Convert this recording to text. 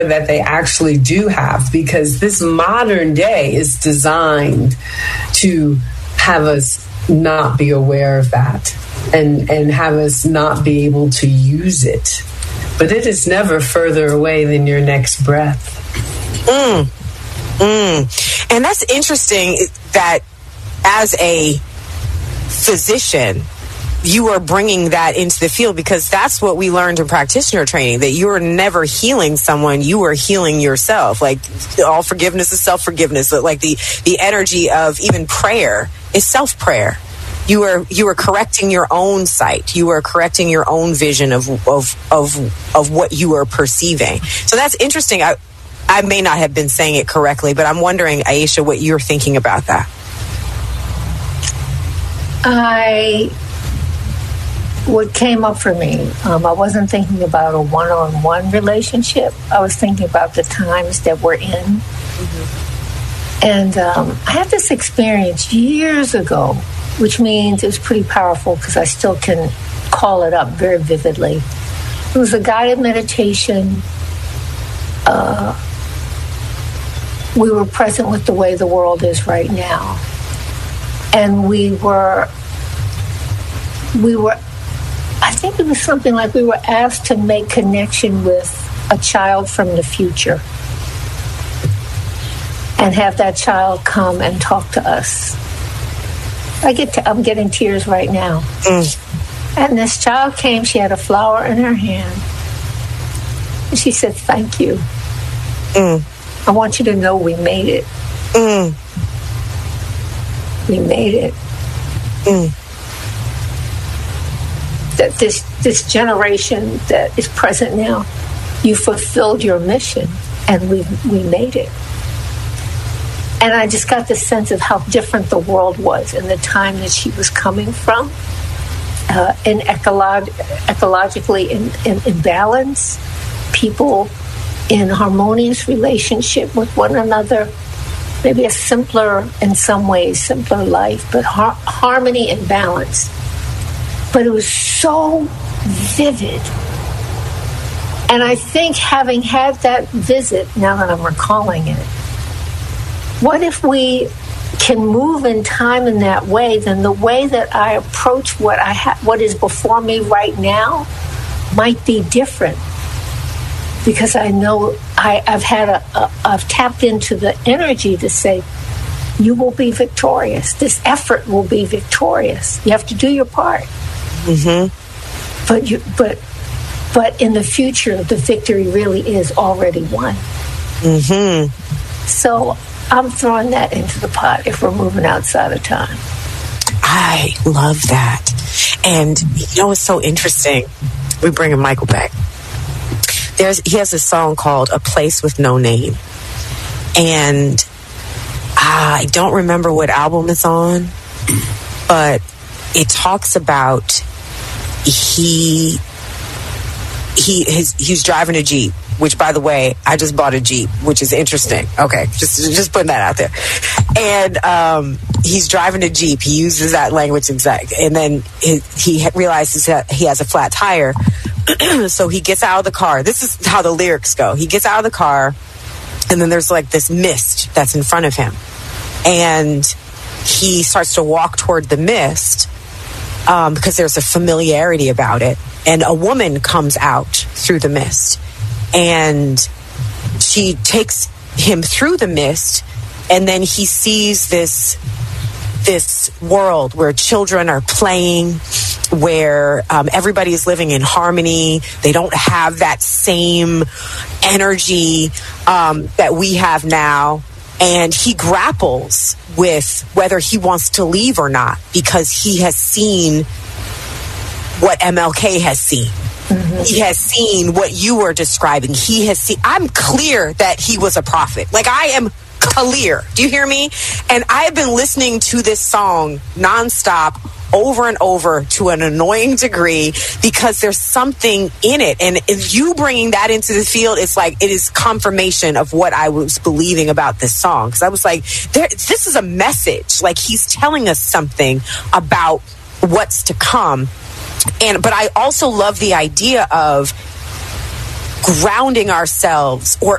that they actually do have, because this modern day is designed to have us not be aware of that and have us not be able to use it. But it is never further away than your next breath. And that's interesting that as a physician, you are bringing that into the field, because that's what we learned in practitioner training, that you are never healing someone, you are healing yourself. Like, all forgiveness is self-forgiveness. Like the energy of even prayer is self-prayer. You are correcting your own sight. You are correcting your own vision of what you are perceiving. So that's interesting. I may not have been saying it correctly, but I'm wondering, Aisha, what you're thinking about that. What came up for me, I wasn't thinking about a one-on-one relationship. I was thinking about the times that we're in. Mm-hmm. And I had this experience years ago, which means it was pretty powerful because I still can call it up very vividly. It was a guided meditation. We were present with the way the world is right now. And we were, I think it was something like we were asked to make connection with a child from the future and have that child come and talk to us. I'm getting tears right now. And this child came, she had a flower in her hand. And she said, "Thank you. I want you to know we made it. We made it. That this generation that is present now, you fulfilled your mission, and we made it." And I just got the sense of how different the world was in the time that she was coming from, and ecologically in balance, people in harmonious relationship with one another, maybe a simpler, in some ways, simpler life, but harmony and balance. But it was so vivid. And I think having had that visit, now that I'm recalling it, what if we can move in time in that way? Then the way that I approach what is before me right now might be different, because I know I've tapped into the energy to say, you will be victorious. This effort will be victorious. You have to do your part. Mm-hmm. But in the future, the victory really is already won. Mm-hmm. So I'm throwing that into the pot if we're moving outside of time. I love that. And you know what's so interesting? We're bringing Michael back. He has a song called "A Place with No Name." And I don't remember what album it's on, but it talks about he's driving a Jeep, which, by the way, I just bought a Jeep, which is interesting. Okay, just putting that out there. And he's driving a Jeep. He uses that language exact. And then he realizes that he has a flat tire. So he gets out of the car. This is how the lyrics go. He gets out of the car, and then there's like this mist that's in front of him. And he starts to walk toward the mist because there's a familiarity about it. And a woman comes out through the mist. And she takes him through the mist, and then he sees this world where children are playing, where everybody is living in harmony. They don't have that same energy that we have now. And he grapples with whether he wants to leave or not, because he has seen what MLK has seen. Mm-hmm. He has seen what you were describing. He has seen. I'm clear that he was a prophet. Like, I am clear. Do you hear me? And I have been listening to this song nonstop, over and over, to an annoying degree, because there's something in it. And if you bringing that into the field, it's like, it is confirmation of what I was believing about this song. Because I was like, this is a message. Like, he's telling us something about what's to come. But I also love the idea of grounding ourselves or